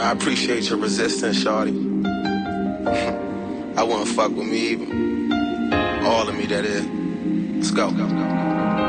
I appreciate your resistance, shawty. I wouldn't fuck with me either. All of me, that is. Let's go.